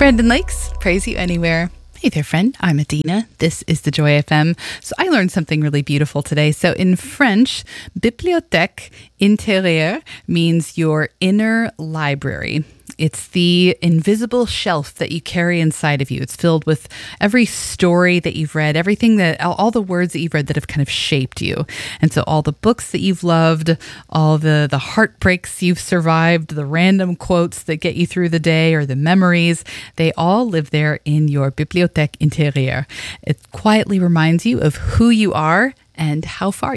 Brandon Lakes, Praise You Anywhere. Hey there, friend. I'm Adina. This is the Joy FM. So I learned something really beautiful today. So in French, bibliothèque intérieure means your inner library. It's the invisible shelf that you carry inside of you. It's filled with every story that you've read, everything that, all the words that you've read that have kind of shaped you. And so all the books that you've loved, all the heartbreaks you've survived, the random quotes that get you through the day or the memories, they all live there in your bibliothèque intérieure. It quietly reminds you of who you are and how far